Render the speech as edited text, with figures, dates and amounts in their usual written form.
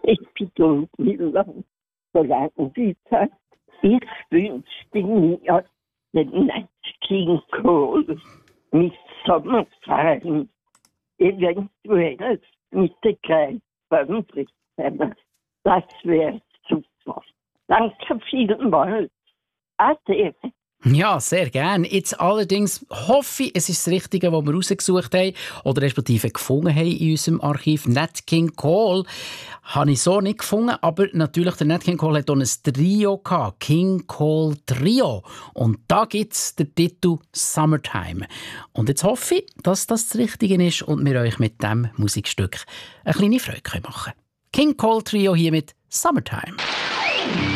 Ich bin Milan Solangica. Ich wünschte mir den Nat King Cole mit Sommerfallen, eventuell mit der Greifbäume. Das wäre super. Danke vielmals. Ade. Ja, sehr gern. Jetzt allerdings hoffe ich, es ist das Richtige, was wir rausgesucht haben oder respektive gefunden haben in unserem Archiv. Nat King Cole habe ich so nicht gefunden, aber natürlich, der Nat King Cole hat auch ein Trio gehabt, King Cole Trio. Und da gibt es den Titel «Summertime». Und jetzt hoffe ich, dass das Richtige ist und wir euch mit diesem Musikstück eine kleine Freude machen können. King Cole Trio hier mit «Summertime».